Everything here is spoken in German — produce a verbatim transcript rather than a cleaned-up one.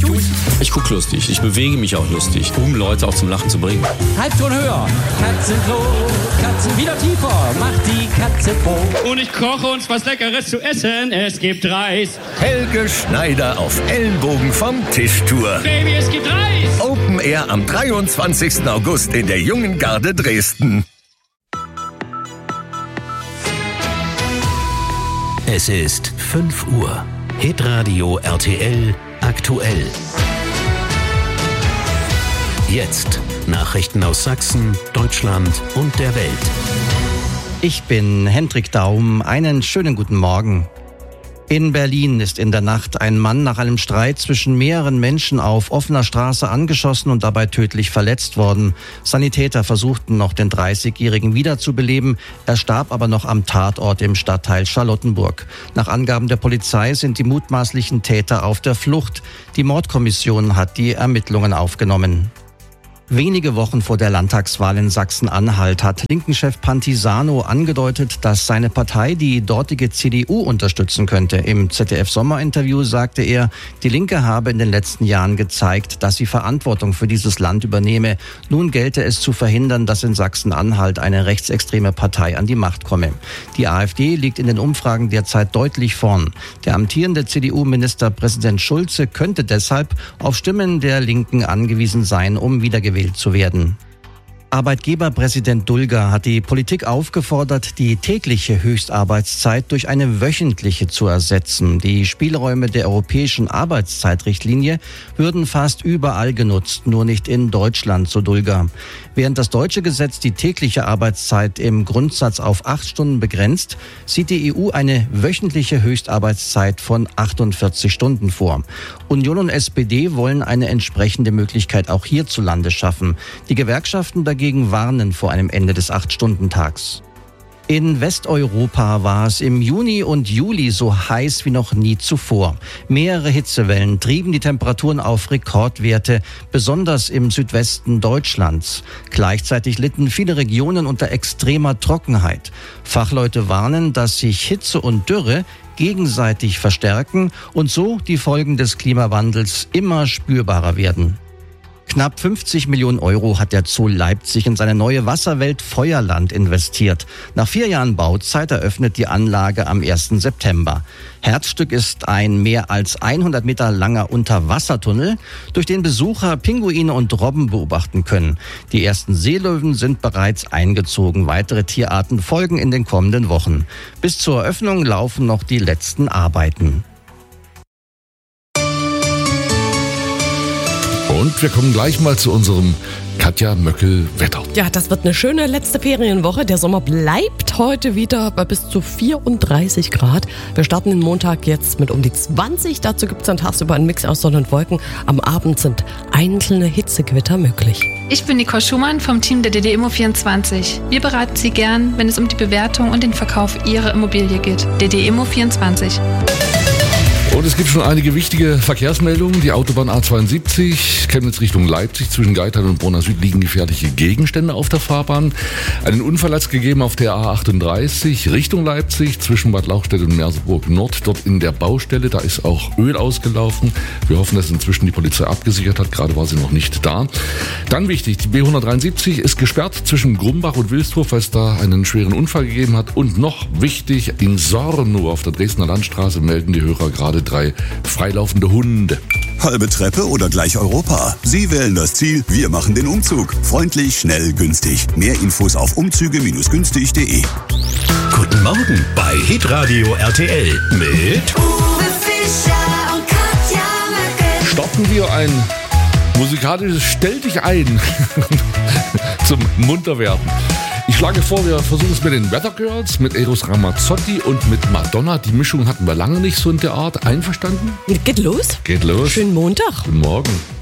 tust? Ich gucke lustig, ich bewege mich auch lustig, um Leute auch zum Lachen zu bringen. Halbton höher, Katzenklo, Katzen wieder tiefer, macht die Katze froh. Und ich koche uns was Leckeres zu essen, es gibt Reis. Helge Schneider auf Ellenbogen vom Tischtour. Baby, es gibt Reis. Open Air am dreiundzwanzigsten August in der Jungen Garde Dresden. Es ist fünf Uhr. Hitradio R T L aktuell. Jetzt Nachrichten aus Sachsen, Deutschland und der Welt. Ich bin Hendrik Daum. Einen schönen guten Morgen. In Berlin ist in der Nacht ein Mann nach einem Streit zwischen mehreren Menschen auf offener Straße angeschossen und dabei tödlich verletzt worden. Sanitäter versuchten noch den dreißigjährigen wiederzubeleben. Er starb aber noch am Tatort im Stadtteil Charlottenburg. Nach Angaben der Polizei sind die mutmaßlichen Täter auf der Flucht. Die Mordkommission hat die Ermittlungen aufgenommen. Wenige Wochen vor der Landtagswahl in Sachsen-Anhalt hat Linken-Chef Pantisano angedeutet, dass seine Partei die dortige C D U unterstützen könnte. Im Z D F-Sommerinterview sagte er, die Linke habe in den letzten Jahren gezeigt, dass sie Verantwortung für dieses Land übernehme. Nun gelte es zu verhindern, dass in Sachsen-Anhalt eine rechtsextreme Partei an die Macht komme. Die AfD liegt in den Umfragen derzeit deutlich vorn. Der amtierende C D U-Ministerpräsident Schulze könnte deshalb auf Stimmen der Linken angewiesen sein, um wiedergewählt zu werden. Arbeitgeberpräsident Dulger hat die Politik aufgefordert, die tägliche Höchstarbeitszeit durch eine wöchentliche zu ersetzen. Die Spielräume der europäischen Arbeitszeitrichtlinie würden fast überall genutzt, nur nicht in Deutschland, so Dulger. Während das deutsche Gesetz die tägliche Arbeitszeit im Grundsatz auf acht Stunden begrenzt, sieht die E U eine wöchentliche Höchstarbeitszeit von achtundvierzig Stunden vor. Union und S P D wollen eine entsprechende Möglichkeit auch hierzulande schaffen. Die Gewerkschaften dagegen warnen vor einem Ende des acht-Stunden-Tags. In Westeuropa war es im Juni und Juli so heiß wie noch nie zuvor. Mehrere Hitzewellen trieben die Temperaturen auf Rekordwerte, besonders im Südwesten Deutschlands. Gleichzeitig litten viele Regionen unter extremer Trockenheit. Fachleute warnen, dass sich Hitze und Dürre gegenseitig verstärken und so die Folgen des Klimawandels immer spürbarer werden. Knapp fünfzig Millionen Euro hat der Zoo Leipzig in seine neue Wasserwelt Feuerland investiert. Nach vier Jahren Bauzeit eröffnet die Anlage am ersten September. Herzstück ist ein mehr als hundert Meter langer Unterwassertunnel, durch den Besucher Pinguine und Robben beobachten können. Die ersten Seelöwen sind bereits eingezogen. Weitere Tierarten folgen in den kommenden Wochen. Bis zur Eröffnung laufen noch die letzten Arbeiten. Und wir kommen gleich mal zu unserem Katja Möckel-Wetter. Ja, das wird eine schöne letzte Ferienwoche. Der Sommer bleibt heute wieder bei bis zu vierunddreißig Grad. Wir starten den Montag jetzt mit um die zwanzig. Dazu gibt es dann tagsüber einen Mix aus Sonne und Wolken. Am Abend sind einzelne Hitzegewitter möglich. Ich bin Nicole Schumann vom Team der D D Immo vierundzwanzig. Wir beraten Sie gern, wenn es um die Bewertung und den Verkauf Ihrer Immobilie geht. D D Immo vierundzwanzig. Und es gibt schon einige wichtige Verkehrsmeldungen. Die Autobahn A zweiundsiebzig, Chemnitz Richtung Leipzig, zwischen Geithain und Brunner Süd liegen gefährliche Gegenstände auf der Fahrbahn. Einen Unfall hat es gegeben auf der A achtunddreißig Richtung Leipzig, zwischen Bad Lauchstädt und Merseburg Nord, dort in der Baustelle. Da ist auch Öl ausgelaufen. Wir hoffen, dass inzwischen die Polizei abgesichert hat. Gerade war sie noch nicht da. Dann wichtig, die B hundertdreiundsiebzig ist gesperrt zwischen Grumbach und Wilsdruff, weil es da einen schweren Unfall gegeben hat. Und noch wichtig, in Sorno auf der Dresdner Landstraße melden die Hörer gerade drei freilaufende Hunde. Halbe Treppe oder gleich Europa? Sie wählen das Ziel, wir machen den Umzug. Freundlich, schnell, günstig. Mehr Infos auf umzüge günstig punkt de. Guten Morgen bei Hitradio R T L mit Uwe Fischer und Katja Möckel. Starten wir ein musikalisches Stell dich ein zum Munterwerden. Ich schlage vor, wir versuchen es mit den Weather Girls, mit Eros Ramazzotti und mit Madonna. Die Mischung hatten wir lange nicht so in der Art. Einverstanden? Geht los. Geht los. Schönen Montag. Guten Morgen.